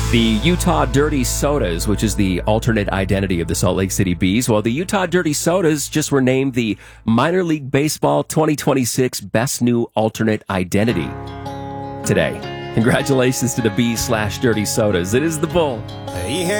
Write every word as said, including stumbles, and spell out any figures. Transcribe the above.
The Utah Dirty Sodas, which is the alternate identity of the Salt Lake City Bees. Well, the Utah Dirty Sodas just were named the Minor League Baseball twenty twenty-six Best New Alternate Identity today. Congratulations to the Bees slash Dirty Sodas. It is the Bull.